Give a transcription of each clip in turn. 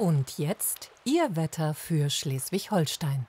Und jetzt Ihr Wetter für Schleswig-Holstein.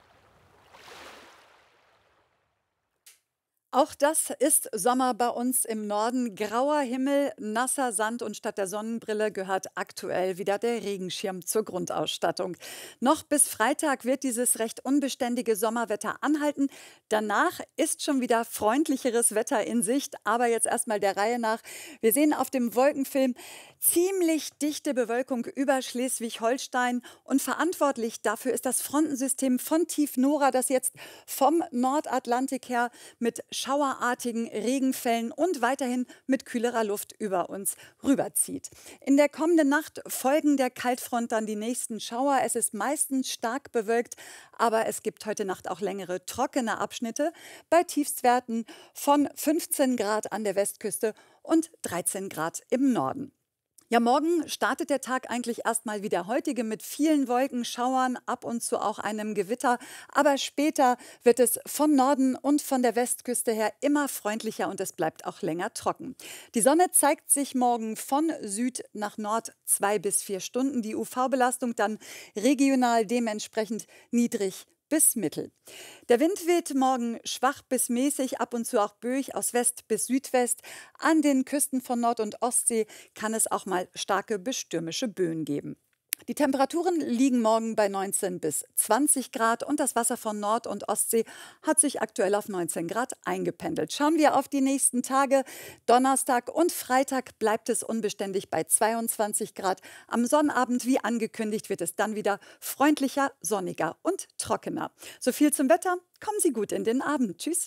Auch das ist Sommer bei uns im Norden. Grauer Himmel, nasser Sand und statt der Sonnenbrille gehört aktuell wieder der Regenschirm zur Grundausstattung. Noch bis Freitag wird dieses recht unbeständige Sommerwetter anhalten. Danach ist schon wieder freundlicheres Wetter in Sicht. Aber jetzt erstmal der Reihe nach. Wir sehen auf dem Wolkenfilm ziemlich dichte Bewölkung über Schleswig-Holstein. Und verantwortlich dafür ist das Frontensystem von Tief Nora, das jetzt vom Nordatlantik her mit schauerartigen Regenfällen und weiterhin mit kühlerer Luft über uns rüberzieht. In der kommenden Nacht folgen der Kaltfront dann die nächsten Schauer. Es ist meistens stark bewölkt, aber es gibt heute Nacht auch längere trockene Abschnitte bei Tiefstwerten von 15 Grad an der Westküste und 13 Grad im Norden. Ja, morgen startet der Tag eigentlich erstmal wie der heutige mit vielen Wolkenschauern, ab und zu auch einem Gewitter. Aber später wird es von Norden und von der Westküste her immer freundlicher und es bleibt auch länger trocken. Die Sonne zeigt sich morgen von Süd nach Nord 2 bis 4 Stunden. Die UV-Belastung dann regional dementsprechend niedrig bis mittel. Der Wind weht morgen schwach bis mäßig, ab und zu auch böig aus West bis Südwest. An den Küsten von Nord- und Ostsee kann es auch mal starke bis stürmische Böen geben. Die Temperaturen liegen morgen bei 19 bis 20 Grad und das Wasser von Nord- und Ostsee hat sich aktuell auf 19 Grad eingependelt. Schauen wir auf die nächsten Tage. Donnerstag und Freitag bleibt es unbeständig bei 22 Grad. Am Sonnabend, wie angekündigt, wird es dann wieder freundlicher, sonniger und trockener. So viel zum Wetter. Kommen Sie gut in den Abend. Tschüss.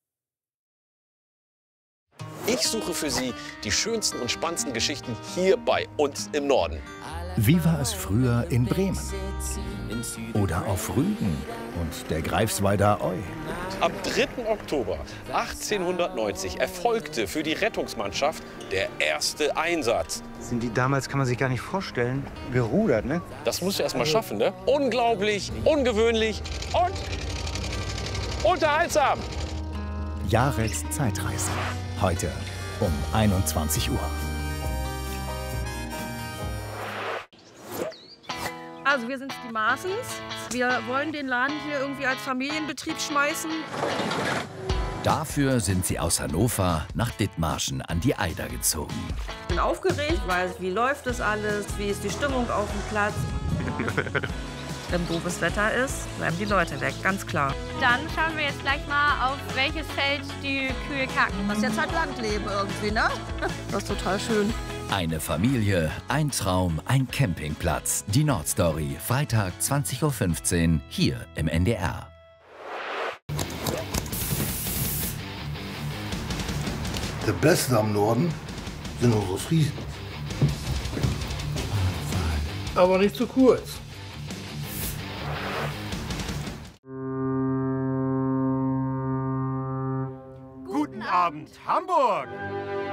Ich suche für Sie die schönsten und spannendsten Geschichten hier bei uns im Norden. Wie war es früher in Bremen? Oder auf Rügen und der Greifswalder Eu? Am 3. Oktober 1890 erfolgte für die Rettungsmannschaft der erste Einsatz. Sind die damals, kann man sich gar nicht vorstellen, gerudert, ne? Das musst du erst mal schaffen, ne? Unglaublich, ungewöhnlich und unterhaltsam. Jareds Zeitreise. Heute um 21 Uhr. Also wir sind die Maaßens. Wir wollen den Laden hier irgendwie als Familienbetrieb schmeißen. Dafür sind sie aus Hannover nach Dithmarschen an die Eider gezogen. Ich bin aufgeregt, weiß, wie läuft das alles, wie ist die Stimmung auf dem Platz. Wenn doofes Wetter ist, bleiben die Leute weg, ganz klar. Dann schauen wir jetzt gleich mal, auf welches Feld die Kühe kacken. Das ist jetzt halt Landleben irgendwie, ne? Das ist total schön. Eine Familie, ein Traum, ein Campingplatz. Die Nordstory, Freitag 20:15 Uhr hier im NDR. Der Beste am Norden sind unsere Friesen. Aber nicht zu kurz. Guten Abend, Hamburg!